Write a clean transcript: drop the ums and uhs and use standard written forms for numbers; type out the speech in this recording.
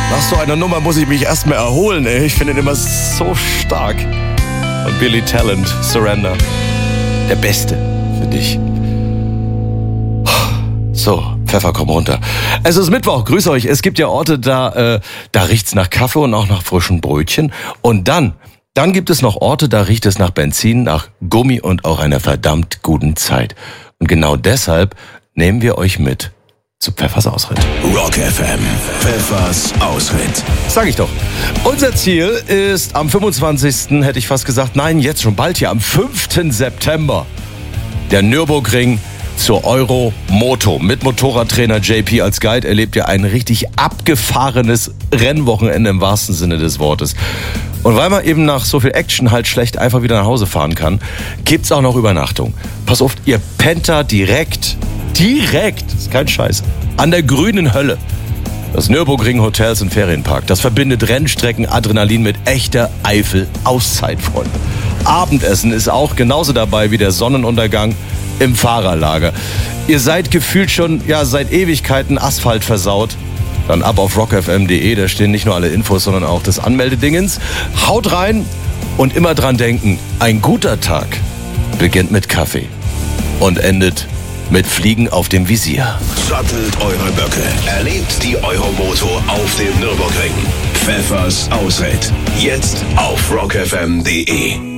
Nach so einer Nummer muss ich mich erstmal erholen, ey. Ich finde den immer so stark. Und Billy Talent, Surrender. Der Beste für dich. So, Pfeffer, komm runter. Es ist Mittwoch, grüß euch. Es gibt ja Orte, da riecht's nach Kaffee und auch nach frischen Brötchen. Und dann gibt es noch Orte, da riecht es nach Benzin, nach Gummi und auch einer verdammt guten Zeit. Und genau deshalb nehmen wir euch mit zu Pfeffers Ausritt. Rock FM, Pfeffers Ausritt. Sag ich doch. Unser Ziel ist am 25. hätte ich fast gesagt, nein, jetzt schon bald hier, am 5. September. Der Nürburgring zur Euromoto. Mit Motorradtrainer JP als Guide erlebt ihr ein richtig abgefahrenes Rennwochenende im wahrsten Sinne des Wortes. Und weil man eben nach so viel Action halt schlecht einfach wieder nach Hause fahren kann, gibt's auch noch Übernachtung. Pass auf, ihr pennt da direkt, ist kein Scheiß, an der grünen Hölle. Das Nürburgring Hotels und Ferienpark, das verbindet Rennstrecken Adrenalin mit echter Eifel-Auszeit, Freunde. Abendessen ist auch genauso dabei wie der Sonnenuntergang im Fahrerlager. Ihr seid gefühlt schon, seit Ewigkeiten Asphalt versaut. Dann ab auf rockfm.de, da stehen nicht nur alle Infos, sondern auch das Anmeldedingens. Haut rein und immer dran denken, ein guter Tag beginnt mit Kaffee und endet mit Fliegen auf dem Visier. Sattelt eure Böcke, erlebt die Euromoto auf dem Nürburgring. Pfeffers Ausritt, jetzt auf rockfm.de.